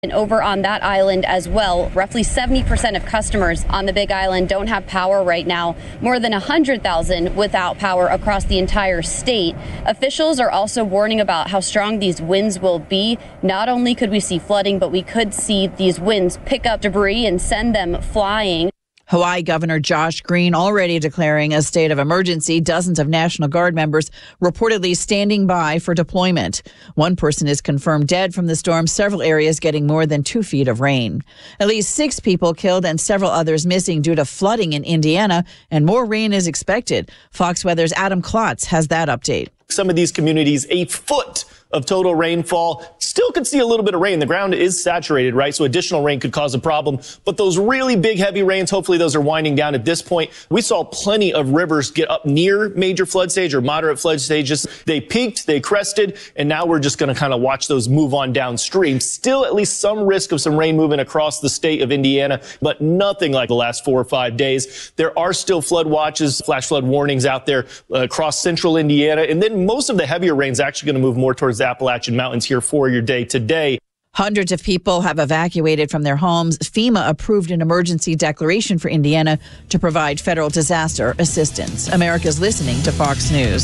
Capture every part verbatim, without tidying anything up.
And over on that island as well, roughly seventy percent of customers on the Big Island don't have power right now, more than one hundred thousand without power across the entire state. Officials are also warning about how strong these winds will be. Not only could we see flooding, but we could see these winds pick up debris and send them flying. Hawaii Governor Josh Green already declaring a state of emergency. Dozens of National Guard members reportedly standing by for deployment. One person is confirmed dead from the storm, several areas getting more than two feet of rain. At least six people killed and several others missing due to flooding in Indiana, and more rain is expected. Fox Weather's Adam Klotz has that update. Some of these communities, a foot of total rainfall. Still could see a little bit of rain. The ground is saturated, right? So additional rain could cause a problem. But those really big, heavy rains, hopefully those are winding down at this point. We saw plenty of rivers get up near major flood stage or moderate flood stages. They peaked, they crested, and now we're just going to kind of watch those move on downstream. Still at least some risk of some rain moving across the state of Indiana, but nothing like the last four or five days. There are still flood watches, flash flood warnings out there uh, across central Indiana. And then most of the heavier rain is actually going to move more towards the Appalachian Mountains here for your day today. Hundreds of people have evacuated from their homes. FEMA approved an emergency declaration for Indiana to provide federal disaster assistance. America's listening to Fox News.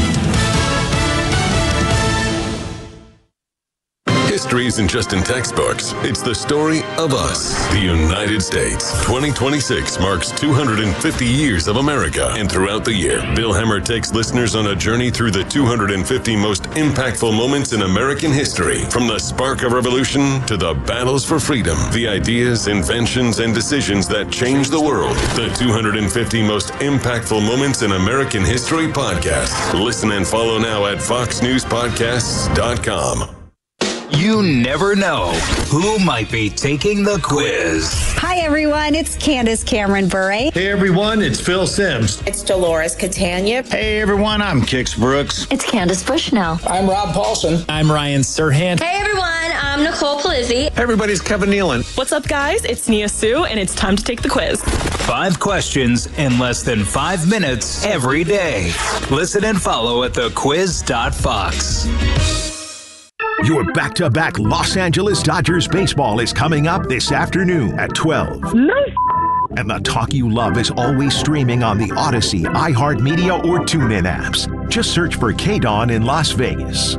History isn't just in textbooks. It's the story of us, the United States. twenty twenty-six marks two hundred fifty years of America. And throughout the year, Bill Hemmer takes listeners on a journey through the two hundred fifty most impactful moments in American history. From the spark of revolution to the battles for freedom, the ideas, inventions, and decisions that changed the world. The two hundred fifty most impactful moments in American history podcast. Listen and follow now at fox news podcasts dot com. You never know who might be taking the quiz. Hi, everyone. It's Candace Cameron Bure. Hey, everyone. It's Phil Sims. It's Dolores Catania. Hey, everyone. I'm Kix Brooks. It's Candace Bushnell. I'm Rob Paulson. I'm Ryan Serhant. Hey, everyone. I'm Nicole Palizzi. Hey, everybody. It's Kevin Nealon. What's up, guys? It's Nia Sue, and it's time to take the quiz. Five questions in less than five minutes every day. Listen and follow at the quiz dot fox. Your back-to-back Los Angeles Dodgers baseball is coming up this afternoon at twelve. Nice. And the talk you love is always streaming on the Odyssey, iHeartMedia, or TuneIn apps. Just search for K-Dawn in Las Vegas.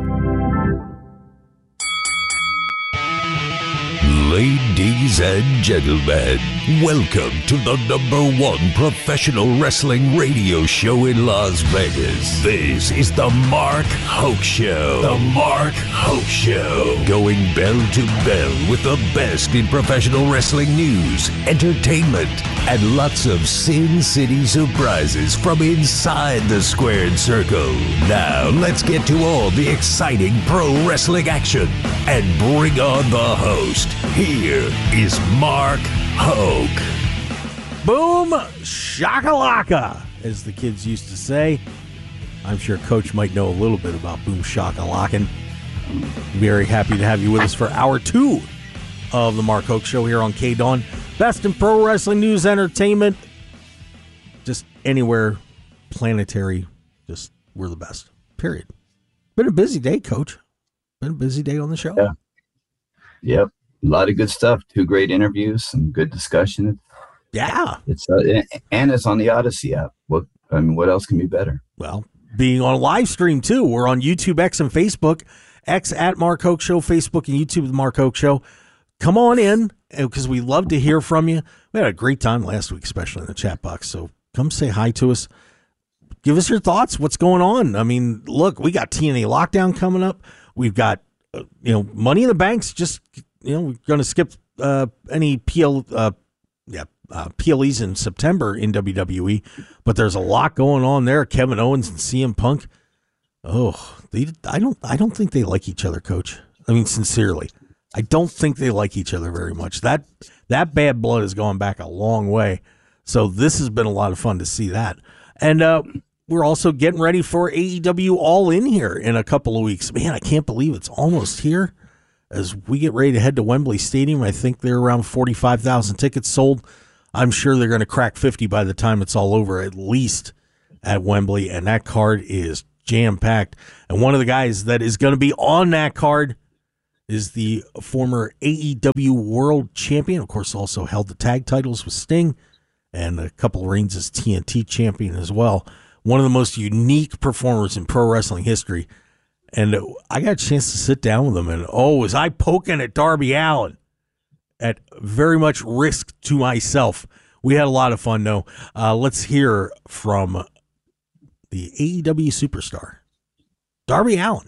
Ladies and gentlemen, welcome to the number one professional wrestling radio show in Las Vegas. This is the Mark Hoke Show. The Mark Hoke Show. Going bell to bell with the best in professional wrestling news, entertainment, and lots of Sin City surprises from inside the squared circle. Now, let's get to all the exciting pro wrestling action and bring on the host. Here is Mark Hoke. Boom shakalaka, as the kids used to say. I'm sure Coach might know a little bit about boom shakalaka. Very happy to have you with us for hour two of the Mark Hoke Show here on K-Dawn. Best in pro wrestling news, entertainment, just anywhere planetary. Just we're the best. Period. Been a busy day, Coach. Been a busy day on the show. Yeah. Yep. A lot of good stuff. Two great interviews, some good discussion. Yeah. It's uh, and it's on the Odyssey app. What I mean, what else can be better? Well, being on a live stream too. We're on YouTube, X, and Facebook. X at Mark Hoke Show, Facebook and YouTube, the Mark Hoke Show. Come on in because we love to hear from you. We had a great time last week, especially in the chat box. So come say hi to us. Give us your thoughts. What's going on? I mean, look, we got T N A lockdown coming up. We've got uh, you know Money in the Banks just. You know, we're going to skip uh, any P L, uh, yeah, uh, P L Es in September in W W E, but there's a lot going on there. Kevin Owens and C M Punk. Oh, they, I don't, I don't think they like each other, Coach. I mean, sincerely, I don't think they like each other very much. That that bad blood has gone back a long way. So this has been a lot of fun to see that, and uh, we're also getting ready for A E W All In here in a couple of weeks. Man, I can't believe it's almost here. As we get ready to head to Wembley Stadium, I think they're around forty-five thousand tickets sold. I'm sure they're going to crack fifty by the time it's all over, at least at Wembley. And that card is jam-packed. And one of the guys that is going to be on that card is the former A E W World Champion. Of course, also held the tag titles with Sting and a couple reigns as T N T Champion as well. One of the most unique performers in pro wrestling history. And I got a chance to sit down with him, and oh, was I poking at Darby Allin at very much risk to myself. We had a lot of fun, though. Uh, let's hear from the A E W superstar, Darby Allin.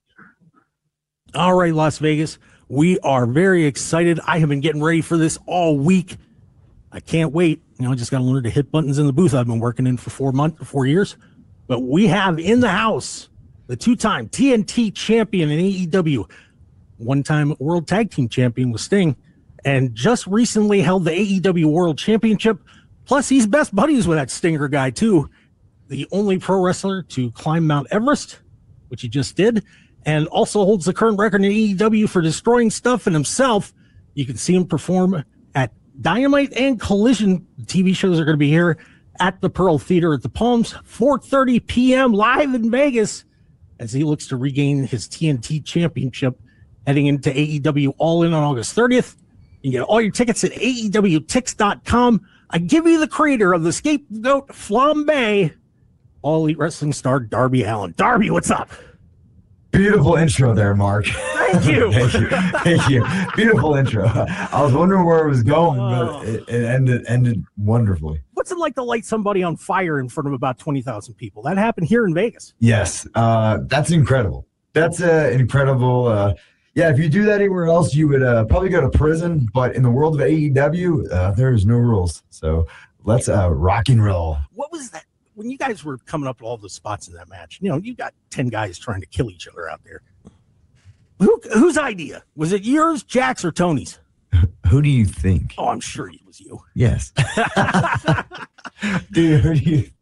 All right, Las Vegas, we are very excited. I have been getting ready for this all week. I can't wait. You know, I just got to learn to hit buttons in the booth I've been working in for four months, four years. But we have in the house the two-time T N T champion in A E W, one-time World Tag Team champion with Sting, and just recently held the A E W World Championship. Plus, he's best buddies with that Stinger guy, too. The only pro wrestler to climb Mount Everest, which he just did, and also holds the current record in A E W for destroying stuff and himself. You can see him perform at Dynamite and Collision. The T V shows are going to be here at the Pearl Theater at the Palms, four thirty p.m. live in Vegas, as he looks to regain his T N T championship heading into A E W All In on August thirtieth. You can get all your tickets at A E W tix dot com. I give you the creator of the Scapegoat Flambe, All Elite Wrestling star Darby Allin. Darby, what's up? Beautiful intro there, Mark. Thank you. Thank you. Thank you. Beautiful intro. I was wondering where it was going, oh. but it, it ended ended wonderfully. What's it like to light somebody on fire in front of about twenty thousand people? That happened here in Vegas. Yes. Uh, that's incredible. That's uh, incredible. Uh, yeah, if you do that anywhere else, you would uh, probably go to prison. But in the world of A E W, uh, there's no rules. So let's uh, rock and roll. What was that? When you guys were coming up to all the spots in that match, you know, you got ten guys trying to kill each other out there. Who, whose idea? Was it yours, Jack's, or Tony's? Who do you think? Oh, I'm sure it was you. Yes. Dude, who do you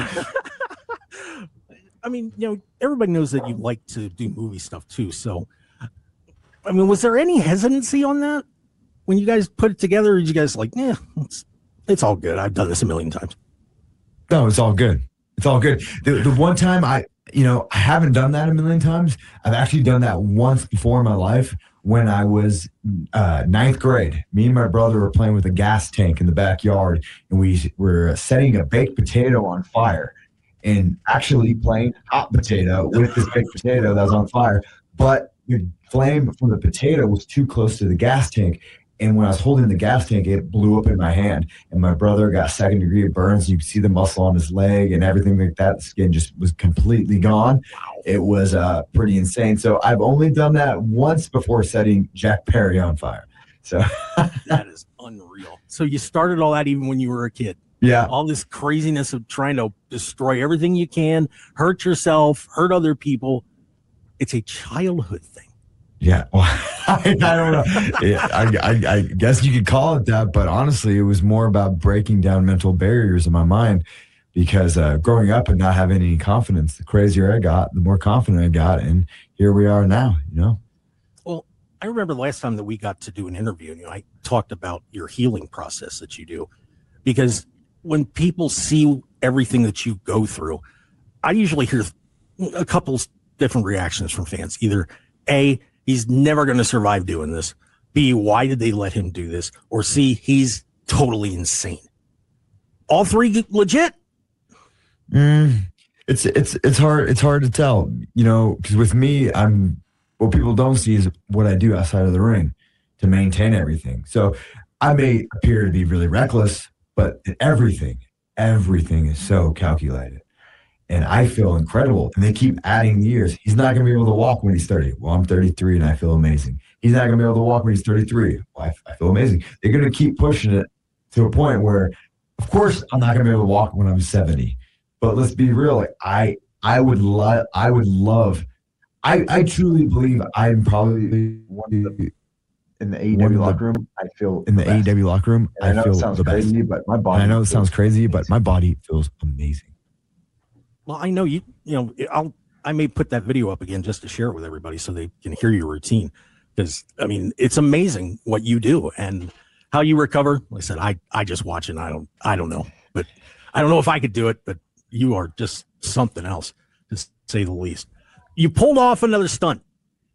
I mean, you know, everybody knows that you like to do movie stuff too. So, I mean, was there any hesitancy on that when you guys put it together? Or did you guys like, yeah, it's, it's all good. I've done this a million times. No, it's all good. It's all good. The, the one time I, you know, I haven't done that a million times. I've actually done that once before in my life when I was uh, ninth grade. Me and my brother were playing with a gas tank in the backyard, and we were setting a baked potato on fire and actually playing hot potato with this baked potato that was on fire. But the flame from the potato was too close to the gas tank. And when I was holding the gas tank, it blew up in my hand. And my brother got second degree burns. You could see the muscle on his leg and everything like that. The skin just was completely gone. Wow. It was uh, pretty insane. So I've only done that once before setting Jack Perry on fire. So that is unreal. So you started all that even when you were a kid. Yeah. All this craziness of trying to destroy everything you can, hurt yourself, hurt other people. It's a childhood thing. Yeah, well, I, I don't know. Yeah, I, I, I guess you could call it that, but honestly, it was more about breaking down mental barriers in my mind because uh, growing up and not having any confidence, the crazier I got, the more confident I got, and here we are now, you know? Well, I remember the last time that we got to do an interview, you know, I talked about your healing process that you do because when people see everything that you go through, I usually hear a couple different reactions from fans. Either A, he's never going to survive doing this. B, why did they let him do this? Or C, he's totally insane. All three legit? Mm, it's it's it's hard it's hard to tell, you know, because with me, I'm what people don't see is what I do outside of the ring to maintain everything. So I may appear to be really reckless, but everything, everything is so calculated. And I feel incredible. And they keep adding years. He's not going to be able to walk when he's thirty. Well, I'm thirty-three and I feel amazing. He's not going to be able to walk when he's thirty-three. Well, I, I feel amazing. They're going to keep pushing it to a point where, of course, I'm not going to be able to walk when I'm seventy. But let's be real. Like, I, I would love, I would love, I, I truly believe I'm probably one of the, in the A E W locker room. I feel in the A E W locker room. I, I feel it sounds the best. crazy, but my body. I know it sounds crazy, but my body feels amazing. Well, I know you, you know, I'll, I may put that video up again just to share it with everybody so they can hear your routine. Because, I mean, it's amazing what you do and how you recover. Like I said, I, I just watch it and I don't, I don't know, but I don't know if I could do it, but you are just something else, to say the least. You pulled off another stunt, but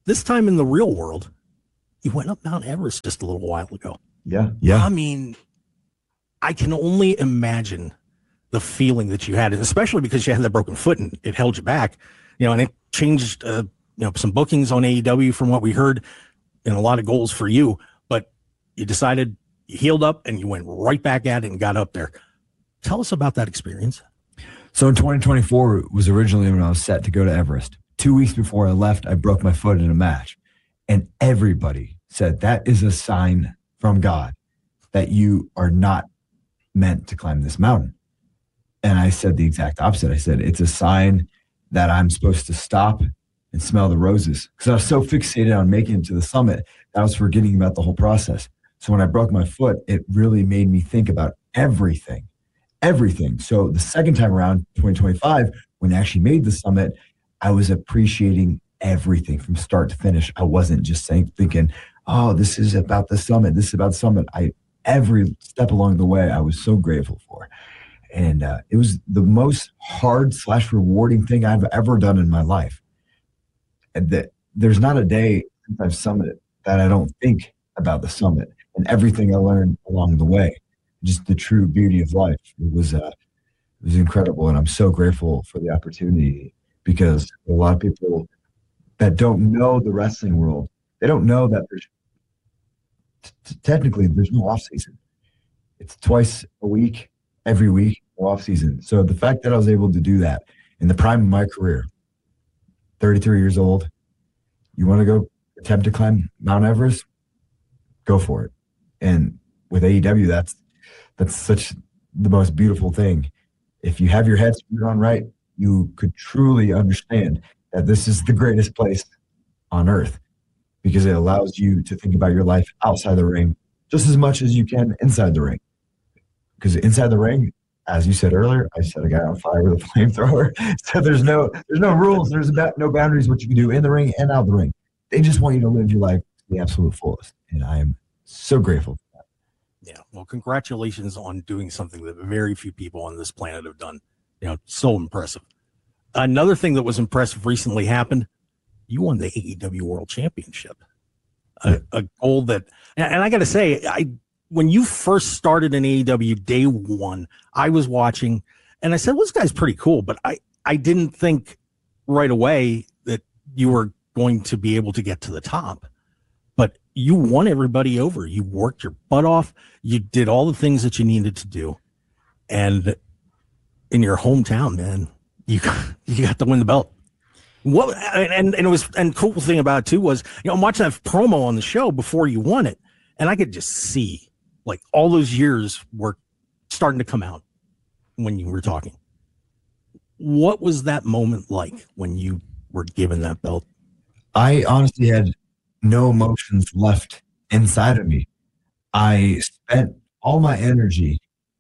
this time in the real world, you went up Mount Everest just a little while ago. Yeah. Yeah. I mean, I can only imagine the feeling that you had, especially because you had that broken foot and it held you back, you know, and it changed, uh, you know, some bookings on A E W from what we heard, and a lot of goals for you, but you decided you healed up and you went right back at it and got up there. Tell us about that experience. So in twenty twenty-four was originally when I was set to go to Everest. Two weeks before I left, I broke my foot in a match, and everybody said that is a sign from God that you are not meant to climb this mountain. And I said the exact opposite. I said, it's a sign that I'm supposed to stop and smell the roses. Because I was so fixated on making it to the summit that I was forgetting about the whole process. So when I broke my foot, it really made me think about everything, everything. So the second time around, twenty twenty-five, when I actually made the summit, I was appreciating everything from start to finish. I wasn't just saying, thinking, oh, this is about the summit. This is about the summit. I, every step along the way, I was so grateful for. And uh, it was the most hard slash rewarding thing I've ever done in my life. And that there's not a day since I've summited that I don't think about the summit and everything I learned along the way. Just the true beauty of life. It was, uh, it was incredible. And I'm so grateful for the opportunity, because a lot of people that don't know the wrestling world, they don't know that there's t- technically there's no off season. It's twice a week, every week, no off season. So the fact that I was able to do that in the prime of my career, thirty-three years old, you want to go attempt to climb Mount Everest, go for it. And with A E W, that's that's such the most beautiful thing. If you have your head screwed on right, you could truly understand that this is the greatest place on earth, because it allows you to think about your life outside the ring just as much as you can inside the ring. Because inside the ring, as you said earlier, I set a guy on fire with a flamethrower. So there's no there's no rules. There's about no boundaries what you can do in the ring and out of the ring. They just want you to live your life to the absolute fullest. And I am so grateful for that. Yeah. Well, congratulations on doing something that very few people on this planet have done. You know, so impressive. Another thing that was impressive recently happened. You won the A E W World Championship. A, a goal that, and I got to say, I when you first started in A E W day one, I was watching and I said, well, this guy's pretty cool, but I, I didn't think right away that you were going to be able to get to the top. But you won everybody over. You worked your butt off. You did all the things that you needed to do. And in your hometown, man, you you got to win the belt. What and, and it was and cool thing about it too was, you know, I'm watching that promo on the show before you won it, and I could just see like all those years were starting to come out when you were talking. What was that moment like when you were given that belt? I honestly had no emotions left inside of me. I spent all my energy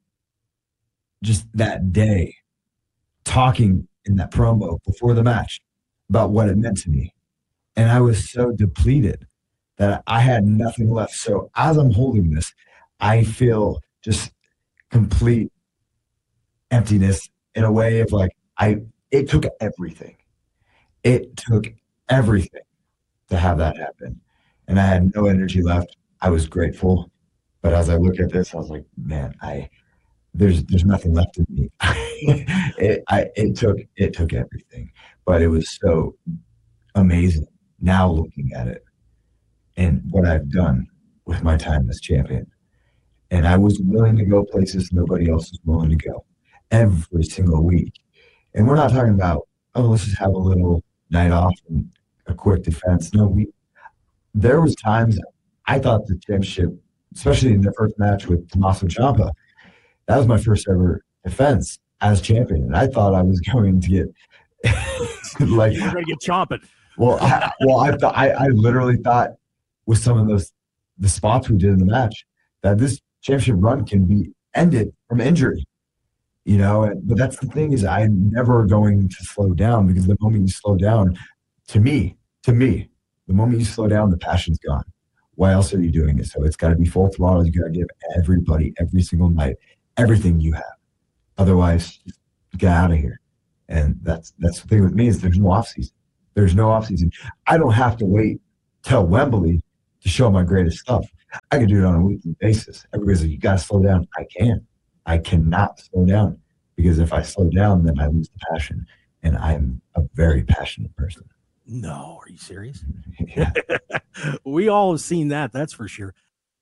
just that day talking in that promo before the match about what it meant to me. And I was so depleted that I had nothing left. So as I'm holding this, I feel just complete emptiness in a way of like, I, it took everything. It took everything to have that happen. And I had no energy left. I was grateful. But as I look at this, I was like, man, I, there's, there's nothing left in me. it, I, it took, it took everything, but it was so amazing now looking at it and what I've done with my time as champion. And I was willing to go places nobody else was willing to go every single week. And we're not talking about, oh, let's just have a little night off and a quick defense. No, we, there was times I thought the championship, especially in the first match with Tommaso Ciampa, that was my first ever defense as champion. And I thought I was going to get like, you're going to get chomping. Well, I, well, I thought, I, I literally thought with some of those, the spots we did in the match, that this championship run can be ended from injury, you know, and, but that's the thing is I'm never going to slow down, because the moment you slow down, to me, to me, the moment you slow down, the passion's gone. Why else are you doing it? So it's got to be full throttle. You got to give everybody every single night everything you have. Otherwise, get out of here. And that's that's the thing with me is there's no off season. There's no off season. I don't have to wait till Wembley to show my greatest stuff. I can do it on a weekly basis. Everybody's like, you got to slow down. I can't. I cannot slow down, because if I slow down, then I lose the passion. And I'm a very passionate person. No, are you serious? Yeah. We all have seen that, that's for sure.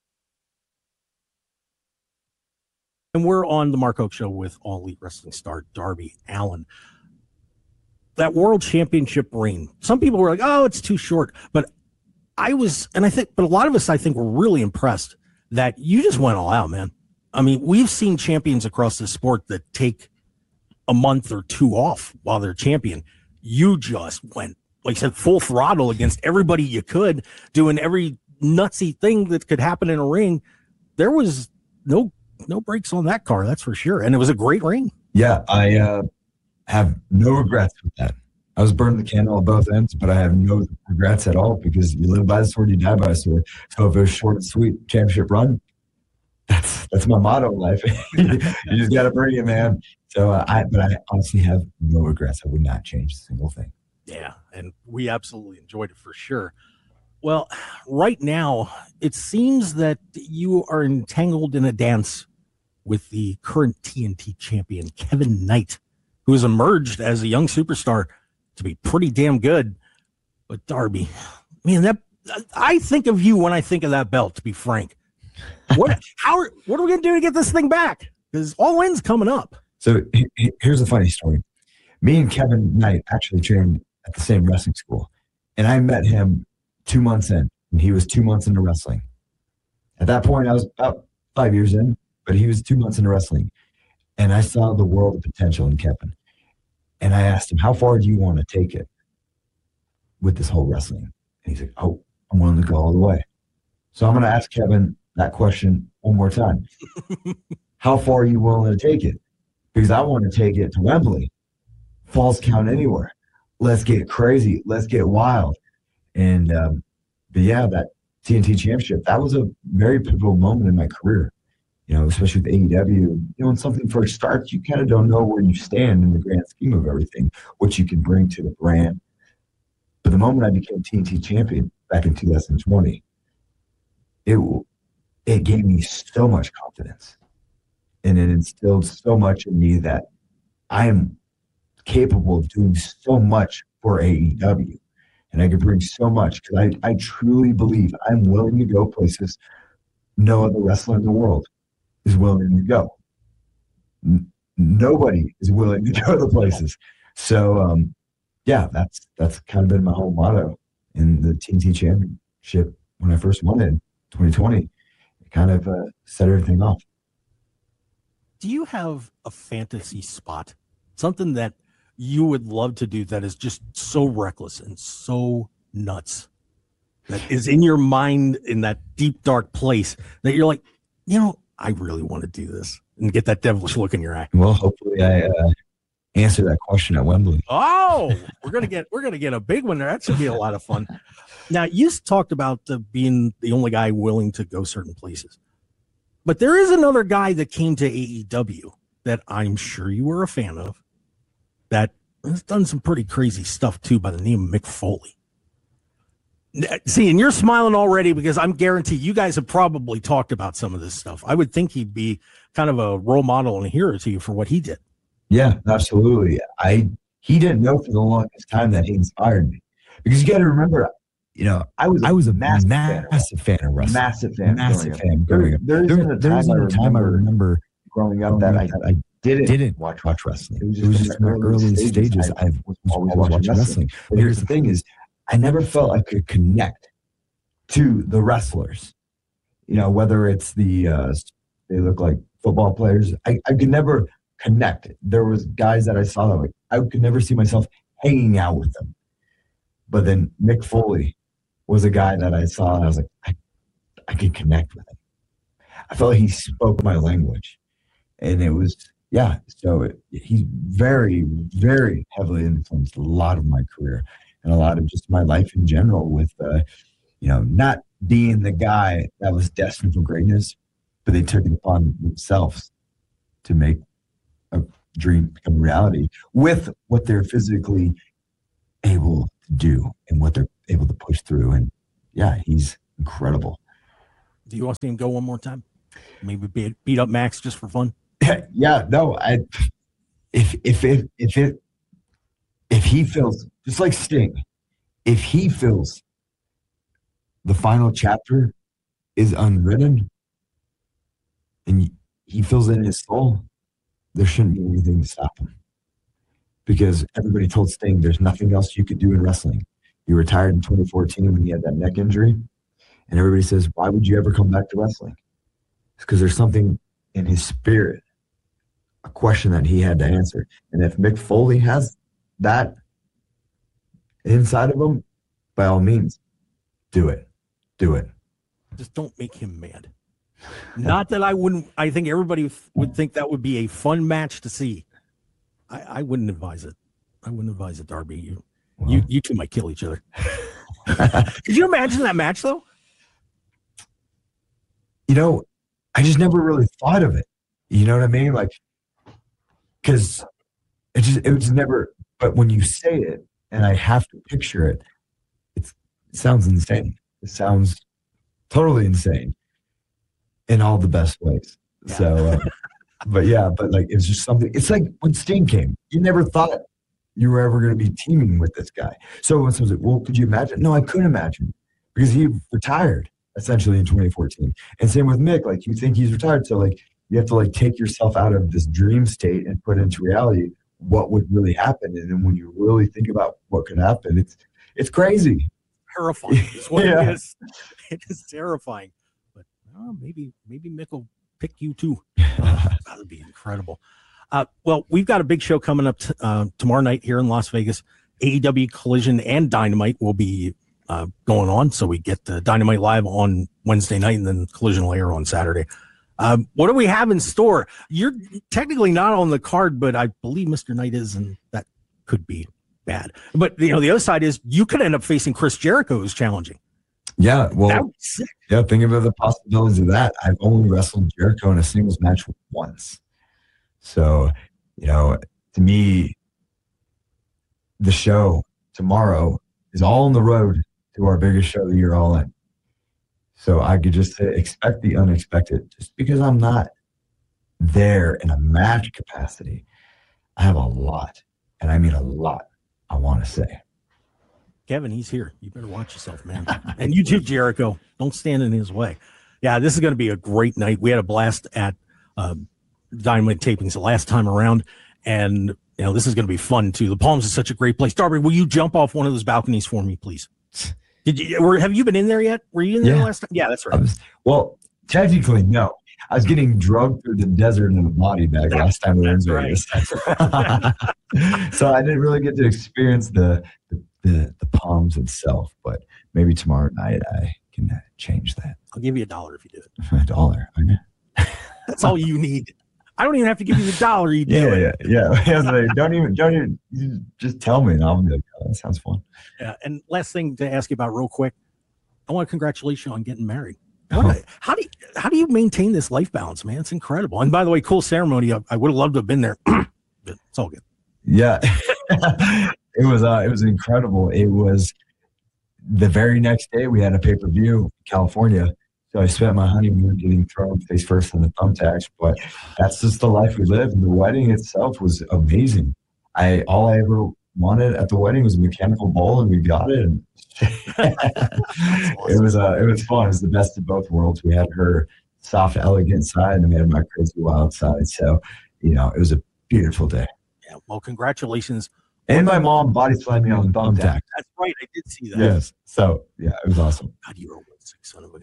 And we're on the Mark Hoke Show with All Elite Wrestling star Darby Allin. That World Championship reign, some people were like, oh, it's too short. But I was, and I think, but a lot of us, I think, were really impressed that you just went all out, man. I mean, we've seen champions across the sport that take a month or two off while they're champion. You just went, like I said, full throttle against everybody you could, doing every nutsy thing that could happen in a ring. There was no no breaks on that car, that's for sure. And it was a great ring. Yeah, I uh, have no regrets with that. I was burning the candle on both ends, but I have no regrets at all, because you live by the sword, you die by the sword. So if it was short and sweet championship run, that's that's my motto in life. You just got to bring it, man. So uh, I, but I honestly have no regrets. I would not change a single thing. Yeah, and we absolutely enjoyed it for sure. Well, right now, it seems that you are entangled in a dance with the current T N T champion, Kevin Knight, who has emerged as a young superstar to be pretty damn good. But Darby, man, that I think of you when I think of that belt, to be frank. What, how, are, what are we going to do to get this thing back? Because All In's coming up. So he, here's a funny story. Me and Kevin Knight actually trained at the same wrestling school. And I met him two months in, and he was two months into wrestling. At that point, I was about five years in, but he was two months into wrestling. And I saw the world of potential in Kevin. And I asked him, how far do you want to take it with this whole wrestling? And he's like, oh, I'm willing to go all the way. So I'm going to ask Kevin that question one more time. How far are you willing to take it? Because I want to take it to Wembley. Falls count anywhere. Let's get crazy. Let's get wild. And, um, but yeah, that T N T championship, that was a very pivotal moment in my career. You know, especially with A E W, you know, when something first starts, you kind of don't know where you stand in the grand scheme of everything, what you can bring to the brand. But the moment I became T N T champion back in two thousand twenty, it it gave me so much confidence, and it instilled so much in me that I am capable of doing so much for A E W, and I can bring so much, because I, I truly believe I'm willing to go places no other wrestler in the world is willing to go. N- nobody is willing to go to places. So um, yeah, that's that's kind of been my whole motto in the T N T championship when I first won it in twenty twenty. It kind of uh, set everything off. Do you have a fantasy spot? Something that you would love to do that is just so reckless and so nuts, that is in your mind in that deep, dark place that you're like, you know, I really want to do this, and get that devilish look in your eye? Well, hopefully I uh, answer that question at Wembley. Oh, we're gonna get we're gonna get a big one there. That should be a lot of fun. Now, you talked about uh, being the only guy willing to go certain places, but there is another guy that came to A E W that I'm sure you were a fan of, that has done some pretty crazy stuff too, by the name of Mick Foley. See, and you're smiling already, because I'm guaranteed you guys have probably talked about some of this stuff. I would think he'd be kind of a role model and a hero to you for what he did. Yeah, absolutely. I he didn't know for the longest time that he inspired me, because you got to remember, you know, I was I was a massive, massive fan of wrestling, massive fan, massive fan. Growing up. There, there, there isn't a time I remember growing up that I, I didn't didn't watch watch wrestling. It was just, it was just in the early stages. stages I was always watching wrestling. But here's the thing: is I never felt I could connect to the wrestlers. You know, whether it's the uh, they look like football players, I, I could never connect. There was guys that I saw that like I could never see myself hanging out with them. But then Mick Foley was a guy that I saw and I was like, I, I can connect with him. I felt like he spoke my language, and it was yeah. So it, he's very, very heavily influenced a lot of my career and a lot of just my life in general. With uh, you know, not being the guy that was destined for greatness, but they took it upon themselves to make a dream become reality with what they're physically able to do and what they're able to push through. And yeah, he's incredible. Do you want to see him go one more time? Maybe beat, beat up Max just for fun? Yeah, no, I if if if if it if he feels just like Sting, if he feels the final chapter is unwritten and he feels it in his soul, there shouldn't be anything to stop him. Because everybody told Sting there's nothing else you could do in wrestling. You retired in twenty fourteen when he had that neck injury. And everybody says, why would you ever come back to wrestling? It's because there's something in his spirit, a question that he had to answer. And if Mick Foley has that inside of him, by all means, do it. Do it. Just don't make him mad. Not that I wouldn't, I think everybody would think that would be a fun match to see. I, I wouldn't advise it. I wouldn't advise it, Darby. You, well, you, you two might kill each other. Could you imagine that match, though? You know, I just never really thought of it. You know what I mean? Like, because it just, it was never, but when you say it and I have to picture it, it's, it sounds insane. It sounds totally insane in all the best ways. Yeah. So, uh, but yeah, but like, it's just something, it's like when Sting came, you never thought you were ever going to be teaming with this guy. So when someone's like, well, could you imagine? No, I couldn't imagine because he retired essentially in twenty fourteen. And same with Mick, like you think he's retired. So like, you have to like take yourself out of this dream state and put into reality what would really happen. And then when you really think about what could happen, it's, it's crazy. Terrifying. It's what yeah. it is. It is terrifying. But oh, maybe, maybe Mick will pick you too. Oh, that would be incredible. Uh, well, we've got a big show coming up t- uh, tomorrow night here in Las Vegas. A E W Collision and Dynamite will be uh, going on. So we get the Dynamite live on Wednesday night and then Collision will air on Saturday. Um, what do we have in store? You're technically not on the card, but I believe Mister Knight is, and that could be bad. But you know, the other side is you could end up facing Chris Jericho, who's challenging. Yeah, well, that would be sick. Yeah, think about the possibilities of that. I've only wrestled Jericho in a singles match once. So, you know, to me, the show tomorrow is all on the road to our biggest show of the year, All In. So I could just say, expect the unexpected. Just because I'm not there in a match capacity, I have a lot, and I mean a lot, I want to say. Kevin, he's here. You better watch yourself, man. And you too, Jericho. Don't stand in his way. Yeah, this is going to be a great night. We had a blast at um, Dynamite tapings the last time around, and you know this is going to be fun too. The Palms is such a great place. Darby, will you jump off one of those balconies for me, please? Did you? Or have you been in there yet? Were you in there yeah. last time? Yeah, that's right. Was, well, technically, no. I was getting drugged through the desert in a body bag last time we were in Vegas. Right. So I didn't really get to experience the, the the the Palms itself, but maybe tomorrow night I can uh, change that. I'll give you a dollar if you do it. A dollar. Okay. That's all you need. I don't even have to give you the dollar. You do yeah, it. yeah, yeah. Like, don't even, don't even, you just tell me, and I'll be like, oh, that sounds fun. Yeah. And last thing to ask you about, real quick, I want to congratulate you on getting married. What, how do you, how do you maintain this life balance, man? It's incredible. And by the way, cool ceremony. I, I would have loved to have been there. But it's all good. Yeah, it was. Uh, it was incredible. It was the very next day we had a pay per view in California. So I spent my honeymoon getting thrown face first in the thumbtacks, but that's just the life we live. And the wedding itself was amazing. I all I ever wanted at the wedding was a mechanical bull, and we got it. And awesome. It was uh, it was fun. It was the best of both worlds. We had her soft, elegant side, and we had my crazy, wild side. So, you know, it was a beautiful day. Yeah. Well, congratulations. And my mom body slammed me on the thumbtack. That's right. I did see that. Yes. So yeah, it was awesome. God, you're a sick son of a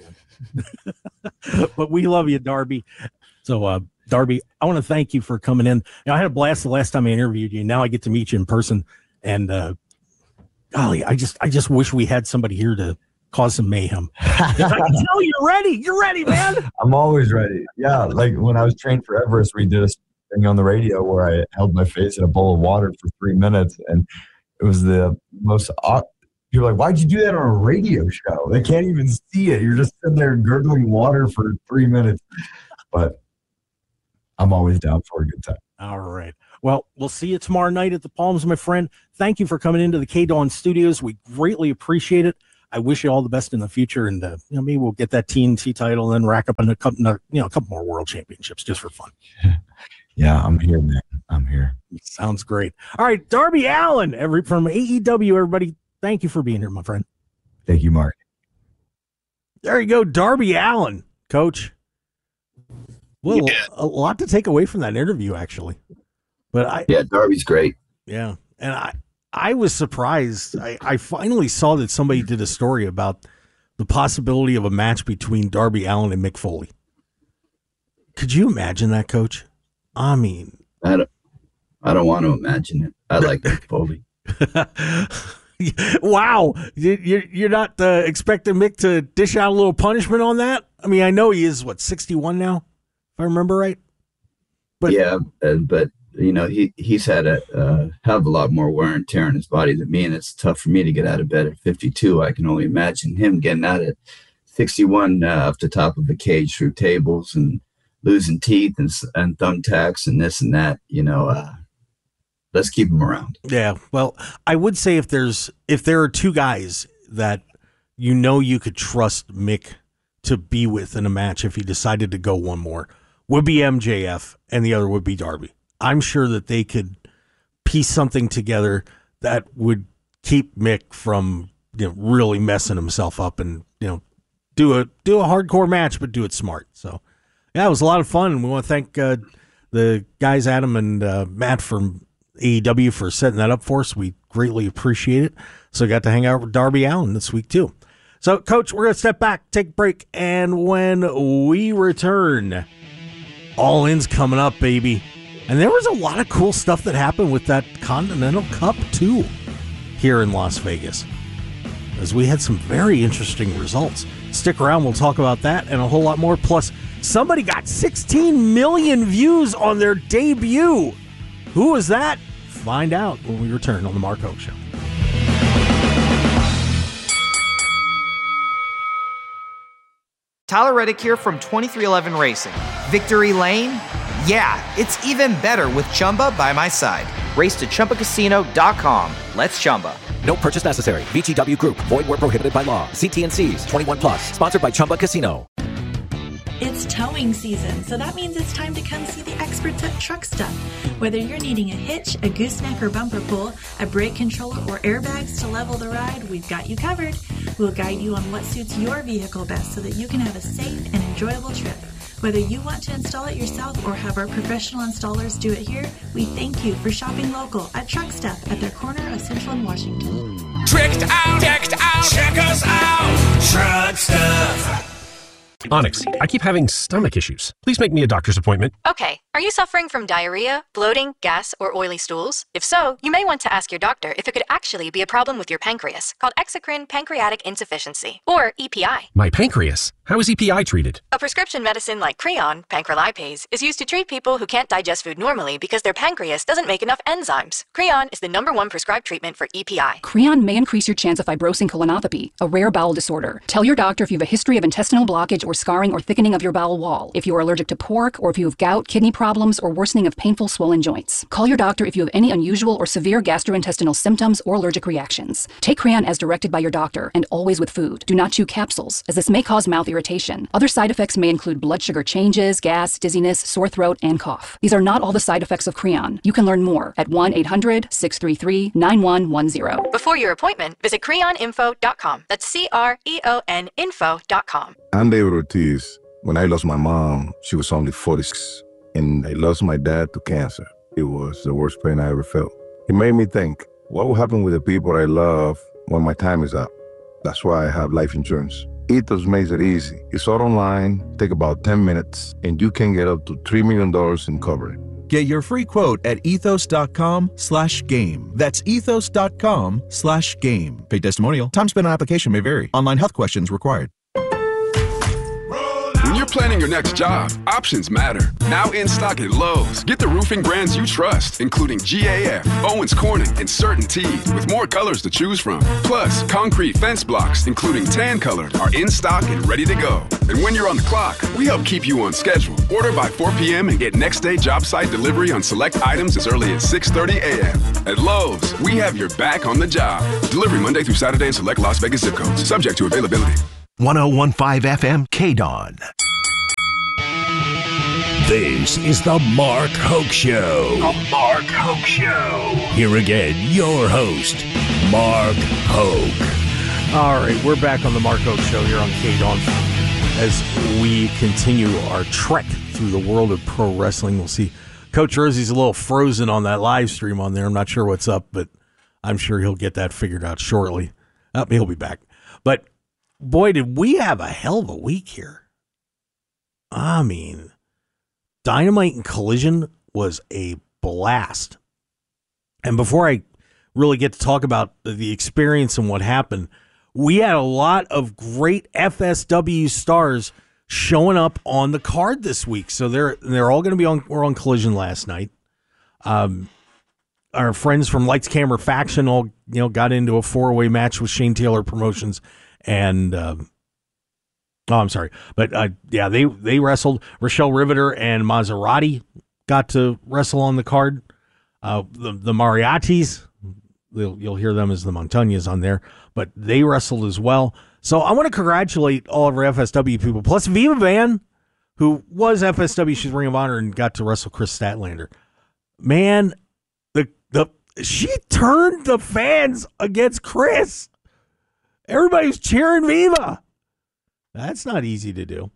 gun. But we love you, Darby. So, uh, Darby, I want to thank you for coming in. You know, I had a blast the last time I interviewed you. Now I get to meet you in person, and uh, golly, I just, I just wish we had somebody here to cause some mayhem. I can tell you're ready. You're ready, man. I'm always ready. Yeah, like when I was trained for Everest, we did a thing on the radio where I held my face in a bowl of water for three minutes, and it was the most. People are like, why'd you do that on a radio show? They can't even see it. You're just sitting there gurgling water for three minutes. But I'm always down for a good time. All right. Well, we'll see you tomorrow night at the Palms, my friend. Thank you for coming into the K-Dawn studios. We greatly appreciate it. I wish you all the best in the future, and uh, you know, maybe we'll get that T N T title and then rack up a couple, you know, a couple more world championships just for fun. Yeah, I'm here, man. I'm here. Sounds great. All right, Darby Allin, every from A E W, everybody. Thank you for being here, my friend. Thank you, Mark. There you go, Darby Allin, Coach. Well, yeah. a lot to take away from that interview, actually. But I, yeah, Darby's great. Yeah, and I. I was surprised. I, I finally saw that somebody did a story about the possibility of a match between Darby Allin and Mick Foley. Could you imagine that, Coach? I mean, I don't, I don't want to imagine it. I like Mick Foley. Wow, you're you're not uh, expecting Mick to dish out a little punishment on that? I mean, I know he is what sixty-one now, if I remember right. But yeah, uh, but. You know, he, he's had a uh, hell of a lot more wear and tear in his body than me, and it's tough for me to get out of bed at fifty-two. I can only imagine him getting out at sixty-one uh, off the top of a cage through tables and losing teeth and, and thumbtacks and this and that. You know, uh, let's keep him around. Yeah, well, I would say if there's if there are two guys that you know you could trust Mick to be with in a match if he decided to go one more, would be M J F, and the other would be Darby. I'm sure that they could piece something together that would keep Mick from, you know, really messing himself up and, you know, do a do a hardcore match, but do it smart. So, yeah, it was a lot of fun. We want to thank uh, the guys, Adam and uh, Matt from A E W, for setting that up for us. We greatly appreciate it. So, we got to hang out with Darby Allin this week, too. So, Coach, we're going to step back, take a break, and when we return, All In's coming up, baby. And there was a lot of cool stuff that happened with that Continental Cup, too, here in Las Vegas, as we had some very interesting results. Stick around. We'll talk about that and a whole lot more. Plus, somebody got sixteen million views on their debut. Who was that? Find out when we return on The Mark Hoke Show. Tyler Reddick here from twenty-three eleven Racing. Victory Lane? Yeah, it's even better with Chumba by my side. Race to Chumba Casino dot com. Let's Chumba. No purchase necessary. V G W Group. Void where prohibited by law. See T N Cs. twenty-one plus. Sponsored by Chumba Casino. It's towing season, so that means it's time to come see the experts at Truck Stuff. Whether you're needing a hitch, a gooseneck or bumper pull, a brake controller, or airbags to level the ride, we've got you covered. We'll guide you on what suits your vehicle best so that you can have a safe and enjoyable trip. Whether you want to install it yourself or have our professional installers do it here, we thank you for shopping local at Truck Stuff at their corner of Central and Washington. Tricked out, decked out, check us out, Truck Stuff. Onyx, I keep having stomach issues. Please make me a doctor's appointment. Okay, are you suffering from diarrhea, bloating, gas, or oily stools? If so, you may want to ask your doctor if it could actually be a problem with your pancreas, called exocrine pancreatic insufficiency, or E P I. My pancreas? How is E P I treated? A prescription medicine like Creon, pancrelipase, is used to treat people who can't digest food normally because their pancreas doesn't make enough enzymes. Creon is the number one prescribed treatment for E P I. Creon may increase your chance of fibrosing colonopathy, a rare bowel disorder. Tell your doctor if you have a history of intestinal blockage or scarring or thickening of your bowel wall, if you are allergic to pork, or if you have gout, kidney problems, or worsening of painful swollen joints. Call your doctor if you have any unusual or severe gastrointestinal symptoms or allergic reactions. Take Creon as directed by your doctor, and always with food. Do not chew capsules, as this may cause mouth irritation. Other side effects may include blood sugar changes, gas, dizziness, sore throat, and cough. These are not all the side effects of Creon. You can learn more at one eight hundred, six three three, nine one one zero. Before your appointment, visit creon info dot com. That's C R E O N info dot com. I'm David Ortiz. When I lost my mom, she was only forty-six, and I lost my dad to cancer. It was the worst pain I ever felt. It made me think, what will happen with the people I love when my time is up? That's why I have life insurance. Ethos makes it easy. It's all online, take about ten minutes, and you can get up to three million dollars in coverage. Get your free quote at ethos.com slash game. That's ethos.com slash game. Paid testimonial. Time spent on application may vary. Online health questions required. you're planning your next job, options matter. Now in stock at Lowe's. Get the roofing brands you trust, including G A F, Owens Corning, and CertainTeed, with more colors to choose from. Plus, concrete fence blocks, including tan colored, are in stock and ready to go. And when you're on the clock, we help keep you on schedule. Order by four p.m. and get next day job site delivery on select items as early as six thirty a.m. At Lowe's, we have your back on the job. Delivery Monday through Saturday in select Las Vegas zip codes, subject to availability. one oh one point five F M K D O N. This is the Mark Hoke Show. The Mark Hoke Show. Here again, your host, Mark Hoke. All right, we're back on the Mark Hoke Show here on K D O N as we continue our trek through the world of pro wrestling. We'll see. Coach Rosie's a little frozen on that live stream on there. I'm not sure what's up, but I'm sure he'll get that figured out shortly. Oh, he'll be back. But boy, did we have a hell of a week here. I mean, Dynamite and Collision was a blast. And before I really get to talk about the experience and what happened, we had a lot of great F S W stars showing up on the card this week. So they're they're all going to be on. We're on Collision last night. Um, our friends from Lights Camera Faction all you know got into a four way match with Shane Taylor Promotions, and um, oh, I'm sorry, but uh, yeah, they they wrestled. Rochelle Riveter and Maserati got to wrestle on the card. Uh, the the Mariattis, you'll, you'll hear them as the Montañas on there, but they wrestled as well. So I want to congratulate all of our F S W people, plus Viva Van, who was F S W, she's Ring of Honor, and got to wrestle Chris Statlander. Man, the the she turned the fans against Chris. Everybody was cheering Viva. That's not easy to do.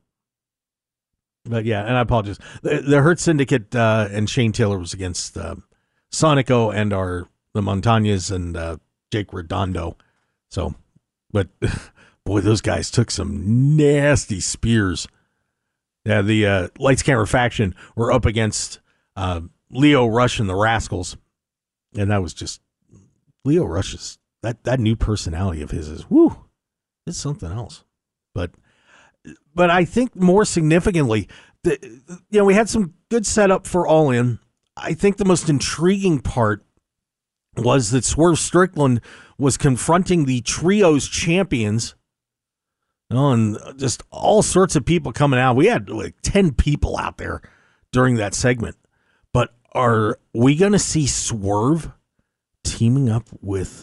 But yeah, and I apologize. The, the Hurt Syndicate uh, and Shane Taylor was against uh, Sonico and our the Montañas and uh, Jake Redondo. So, but boy, those guys took some nasty spears. Yeah, the uh, Lights Camera Faction were up against uh, Leo Rush and the Rascals, and that was just Leo Rush's that that new personality of his is whoo, it's something else. But but I think more significantly, the, you know, we had some good setup for All In. I think the most intriguing part was that Swerve Strickland was confronting the Trios champions. You know, and just all sorts of people coming out. We had like ten people out there during that segment. But are we going to see Swerve teaming up with,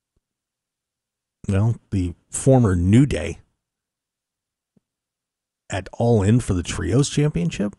well, the former New Day at All In for the Trios championship?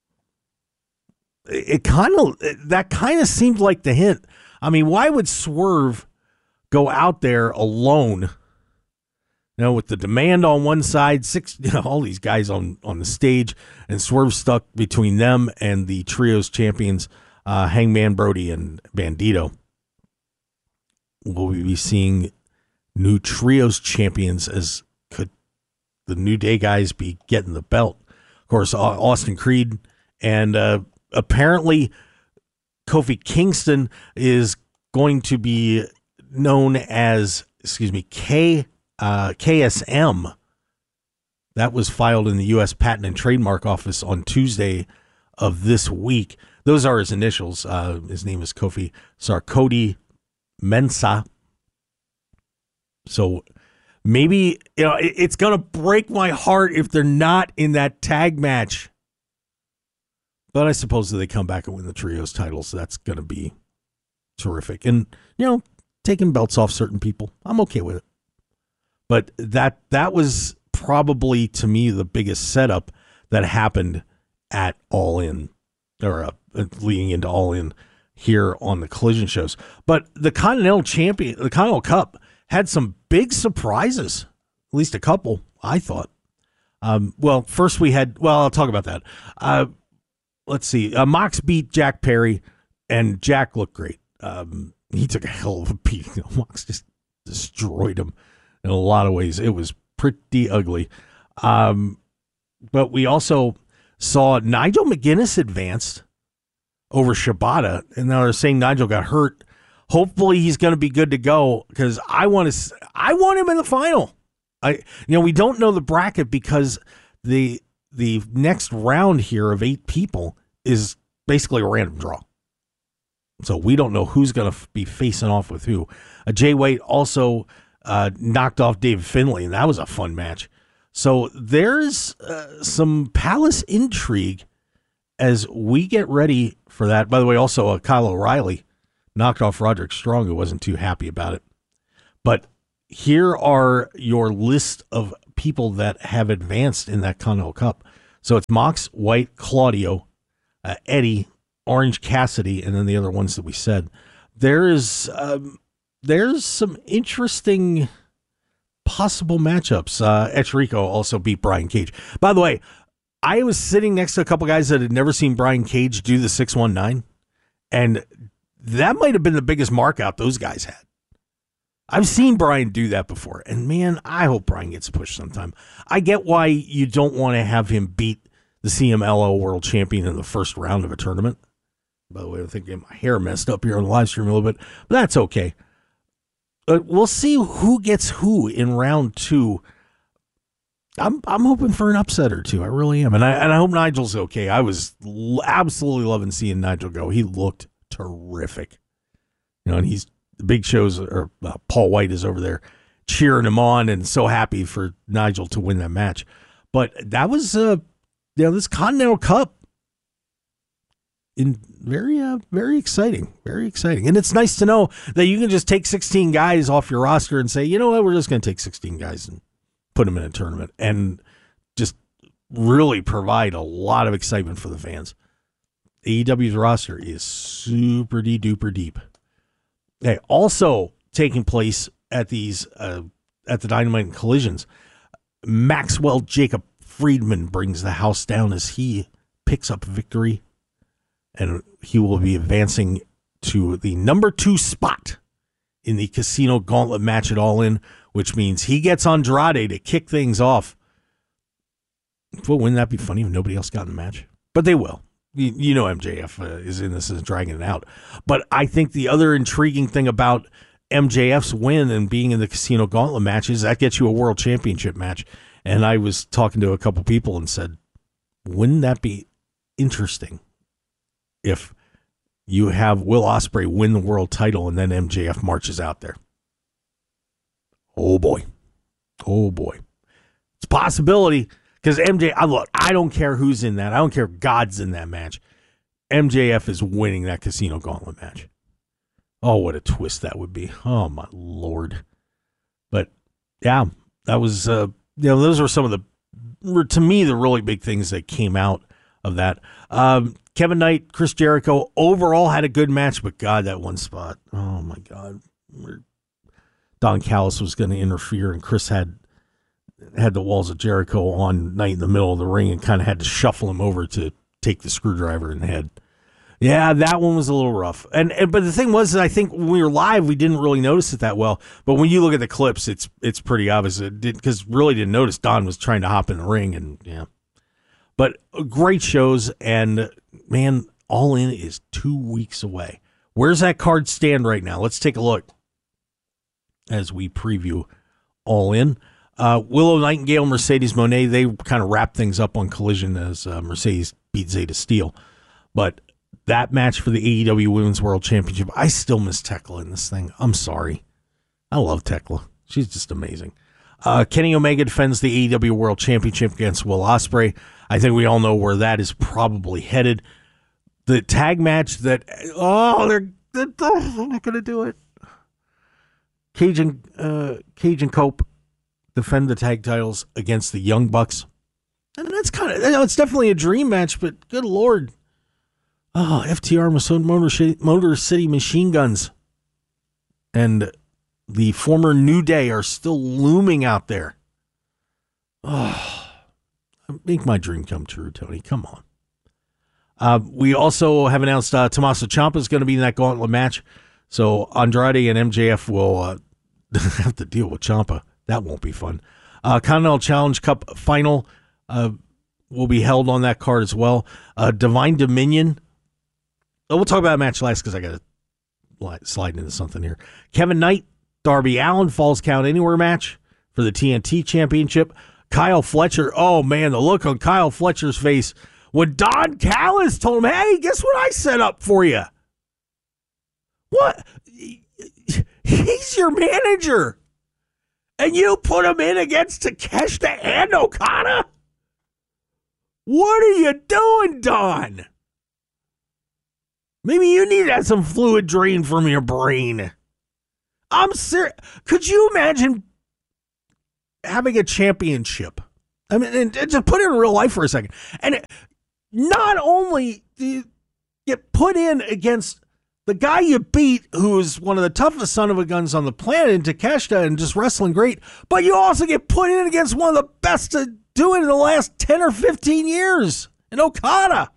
It kind of, that kind of seemed like the hint. I mean, why would Swerve go out there alone? You know, with the Demand on one side, six, you know, all these guys on, on the stage, and Swerve stuck between them and the Trios champions, uh, Hangman Brody and Bandito. Will we be seeing new Trios champions? As could the New Day guys be getting the belt? Of course, Austin Creed and uh, apparently Kofi Kingston is going to be known as, excuse me, K uh, K S M. That was filed in the U S Patent and Trademark Office on Tuesday of this week. Those are his initials. Uh, his name is Kofi Sarkodie Mensah. So maybe, you know, it, it's going to break my heart if they're not in that tag match. But I suppose if they come back and win the Trios titles, that's going to be terrific. And, you know, taking belts off certain people, I'm okay with it. But that that was probably, to me, the biggest setup that happened at All In, or uh, leading into All In here on the Collision shows. But the Continental Champion, the Continental Cup, had some big surprises, at least a couple, I thought. Um, well, first we had, well, I'll talk about that. Uh, let's see. Uh, Mox beat Jack Perry, and Jack looked great. Um, he took a hell of a beating. Mox just destroyed him in a lot of ways. It was pretty ugly. Um, but we also saw Nigel McGuinness advanced over Shibata, and now they're saying Nigel got hurt. Hopefully he's going to be good to go, because I want to. I want him in the final. I, you know, we don't know the bracket because the the next round here of eight people is basically a random draw. So we don't know who's going to f- be facing off with who. Uh, Jay White also uh, knocked off David Finlay, and that was a fun match. So there's uh, some Palace intrigue as we get ready for that. By the way, also uh, Kyle O'Reilly knocked off Roderick Strong, who wasn't too happy about it. But here are your list of people that have advanced in that Continental Cup. So it's Mox, White, Claudio, uh, Eddie, Orange Cassidy, and then the other ones that we said. There's um, there's some interesting possible matchups. Uh, Echerico also beat Brian Cage. By the way, I was sitting next to a couple guys that had never seen Brian Cage do the six one nine, and that might have been the biggest mark out those guys had. I've seen Brian do that before, and man, I hope Brian gets pushed sometime. I get why you don't want to have him beat the C M L L World Champion in the first round of a tournament. By the way, I think I get my hair messed up here on the live stream a little bit, but that's okay. But we'll see who gets who in round two. I'm I'm hoping for an upset or two. I really am, and I and I hope Nigel's okay. I was l- absolutely loving seeing Nigel go. He looked terrific, you know. And he's the Big Show's or uh, Paul White is over there cheering him on, and so happy for Nigel to win that match. But that was uh, you know, this Continental Cup in very uh, very exciting, very exciting, and it's nice to know that you can just take sixteen guys off your roster and say, you know what, we're just going to take sixteen guys and put them in a tournament and just really provide a lot of excitement for the fans. A E W's roster is super duper deep. Okay, also taking place at these uh, at the Dynamite and Collisions, Maxwell Jacob Friedman brings the house down as he picks up victory, and he will be advancing to the number two spot in the Casino Gauntlet match at All In, which means he gets Andrade to kick things off. Well, wouldn't that be funny if nobody else got in the match? But they will. You, you know M J F uh, is in this and dragging it out. But I think the other intriguing thing about M J F's win and being in the Casino Gauntlet match is that gets you a World Championship match. And I was talking to a couple people and said, wouldn't that be interesting if you have Will Ospreay win the world title and then M J F marches out there? Oh, boy. Oh, boy. It's a possibility because M J, I look, I don't care who's in that. I don't care if God's in that match. M J F is winning that Casino Gauntlet match. Oh, what a twist that would be. Oh, my Lord. But, yeah, that was, uh, you know, those were some of the, to me, the really big things that came out of that. Um, Kevin Knight, Chris Jericho, overall had a good match, but God, that one spot. Oh, my God. Don Callis was going to interfere, and Chris had had the walls of Jericho on Knight in the middle of the ring and kind of had to shuffle him over to take the screwdriver in the head. Yeah, that one was a little rough. And, and but the thing was, I think when we were live, we didn't really notice it that well. But when you look at the clips, it's it's pretty obvious. It did, because really didn't notice Don was trying to hop in the ring, and yeah. But great shows, and man, All In is two weeks away. Where's that card stand right now? Let's take a look as we preview All In. Uh, Willow Nightingale, Mercedes Moné, they kind of wrap things up on Collision as uh, Mercedes beat Zeta Steel. But that match for the A E W Women's World Championship, I still miss Tekla in this thing. I'm sorry. I love Tekla. She's just amazing. Uh, Kenny Omega defends the A E W World Championship against Will Ospreay. I think we all know where that is probably headed. The tag match that, oh, they're, they're, they're not going to do it. Cage and, uh, Cage and Cope defend the tag titles against the Young Bucks. And that's kind of, you know, it's definitely a dream match, but good Lord. Oh, F T R Motor, Motor City Machine Guns and the former New Day are still looming out there. Oh, make my dream come true, Tony. Come on. Uh, we also have announced uh, Tommaso Ciampa is going to be in that gauntlet match. So Andrade and M J F will uh, have to deal with Ciampa. That won't be fun. Uh, Continental Challenge Cup final uh, will be held on that card as well. Uh, Divine Dominion. Oh, we'll talk about that match last because I got to slide into something here. Kevin Knight, Darby Allin, Falls Count Anywhere match for the T N T Championship. Kyle Fletcher, oh man, the look on Kyle Fletcher's face when Don Callis told him, hey, guess what I set up for you? What? He's your manager. And you put him in against Takeshita and Okada? What are you doing, Don? Maybe you need to have some fluid drain from your brain. I'm serious. Could you imagine having a championship? I mean, and, and just put it in real life for a second. And it, not only do you get put in against the guy you beat, who's one of the toughest son of a guns on the planet, in Takeshita, and just wrestling great, but you also get put in against one of the best to do it in the last ten or fifteen years, in Okada.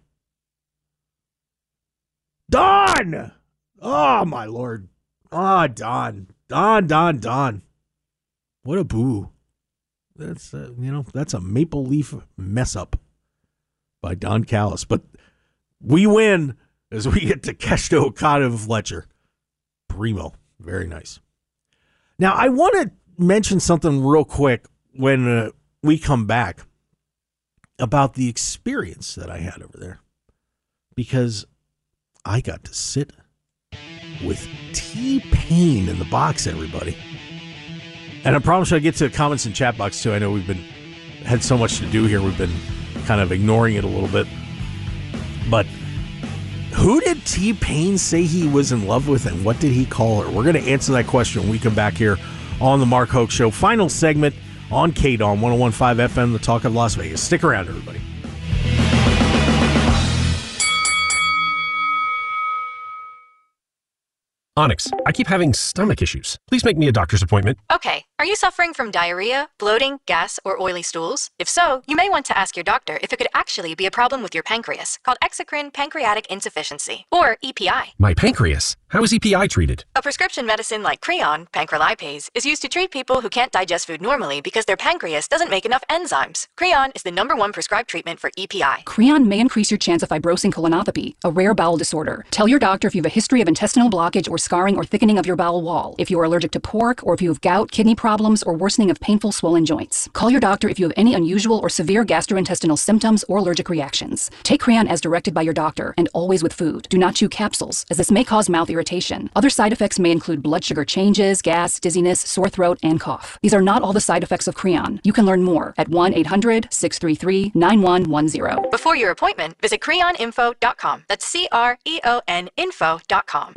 Don! Oh, my Lord. Ah, oh, Don. Don, Don, Don. What a boo. That's, uh, you know, that's a Maple Leaf mess up by Don Callis. But we win as we get to Takeshita, Okada, and Fletcher. Primo. Very nice. Now, I want to mention something real quick when uh, we come back about the experience that I had over there. Because I got to sit with T-Pain in the box, everybody. And I promise you I'll get to the comments and chat box, too. I know we've been had so much to do here. We've been kind of ignoring it a little bit. But who did T-Pain say he was in love with, and what did he call her? We're going to answer that question when we come back here on the Mark Hoke Show. Final segment on K D O M one oh one point five F M, the talk of Las Vegas. Stick around, everybody. Onyx, I keep having stomach issues. Please make me a doctor's appointment. Okay, are you suffering from diarrhea, bloating, gas, or oily stools? If so, you may want to ask your doctor if it could actually be a problem with your pancreas, called exocrine pancreatic insufficiency, or E P I. My pancreas? How is E P I treated? A prescription medicine like Creon, pancrelipase, is used to treat people who can't digest food normally because their pancreas doesn't make enough enzymes. Creon is the number one prescribed treatment for E P I. Creon may increase your chance of fibrosing colonopathy, a rare bowel disorder. Tell your doctor if you have a history of intestinal blockage or scarring or thickening of your bowel wall, if you are allergic to pork, or if you have gout, kidney problems, or worsening of painful swollen joints. Call your doctor if you have any unusual or severe gastrointestinal symptoms or allergic reactions. Take Creon as directed by your doctor, and always with food. Do not chew capsules, as this may cause mouth irritation. Other side effects may include blood sugar changes, gas, dizziness, sore throat, and cough. These are not all the side effects of Creon. You can learn more at one eight hundred, six three three, nine one one zero. Before your appointment, visit creon info dot com. That's C R E O N info dot com.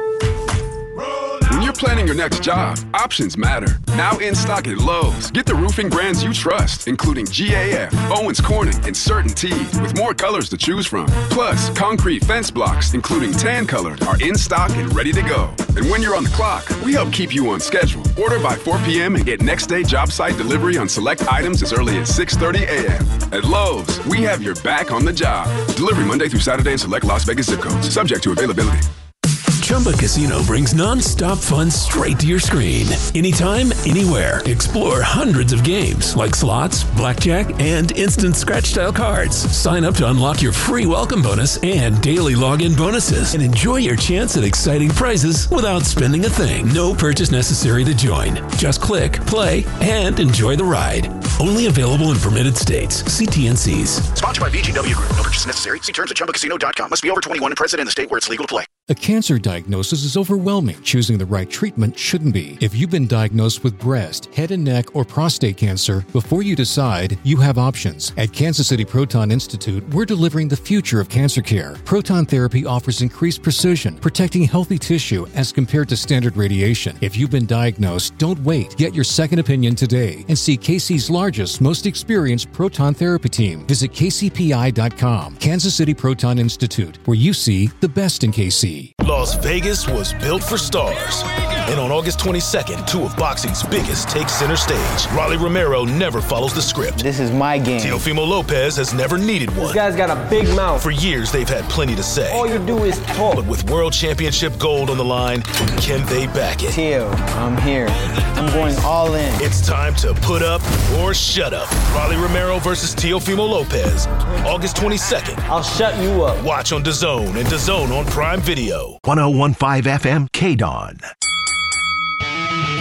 When you're planning your next job, options matter. Now in stock at Lowe's. Get the roofing brands you trust, including G A F, Owens Corning, and CertainTeed, with more colors to choose from. Plus, concrete fence blocks, including tan colored, are in stock and ready to go. And when you're on the clock, we help keep you on schedule. Order by four p.m. and get next day job site delivery on select items as early as six thirty a.m. At Lowe's, we have your back on the job. Delivery Monday through Saturday in select Las Vegas zip codes, subject to availability. Chumba Casino brings non-stop fun straight to your screen. Anytime, anywhere. Explore hundreds of games like slots, blackjack, and instant scratch-style cards. Sign up to unlock your free welcome bonus and daily login bonuses. And enjoy your chance at exciting prizes without spending a thing. No purchase necessary to join. Just click, play, and enjoy the ride. Only available in permitted states. See T N Cs. Sponsored by V G W Group. No purchase necessary. See terms at chumba casino dot com. Must be over twenty-one and present in the state where it's legal to play. A cancer diagnosis is overwhelming. Choosing the right treatment shouldn't be. If you've been diagnosed with breast, head and neck, or prostate cancer, before you decide, you have options. At Kansas City Proton Institute, we're delivering the future of cancer care. Proton therapy offers increased precision, protecting healthy tissue as compared to standard radiation. If you've been diagnosed, don't wait. Get your second opinion today and see K C's largest, most experienced proton therapy team. Visit K C P I dot com. Kansas City Proton Institute, where you see the best in K C. Las Vegas was built for stars. And on August twenty-second, two of boxing's biggest take center stage. Rolly Romero never follows the script. This is my game. Teofimo Lopez has never needed one. This guy's got a big mouth. For years, they've had plenty to say. All you do is talk. But with World Championship gold on the line, can they back it? Teo, I'm here. I'm going all in. It's time to put up or shut up. Rolly Romero versus Teofimo Lopez. August twenty-second. I'll shut you up. Watch on DAZN and DAZN on Prime Video. one oh one point five F M K D O N.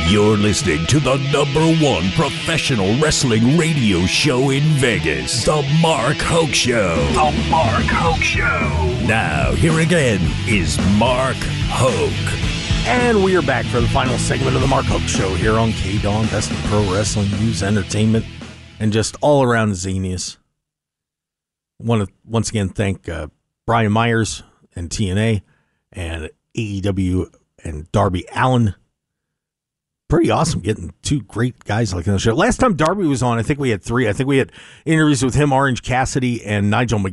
You're listening to the number one professional wrestling radio show in Vegas, The Mark Hoke Show. The Mark Hoke Show. Now, here again is Mark Hoke. And we are back for the final segment of the Mark Hoke Show here on K-Dawn, Best of Pro Wrestling News, Entertainment, and just all around Zanius. Want to once again thank uh, Brian Myers and T N A and A E W and Darby Allin. Pretty awesome getting two great guys like on the show. Last time Darby was on, I think we had three. I think we had interviews with him, Orange Cassidy, and Nigel McGuire.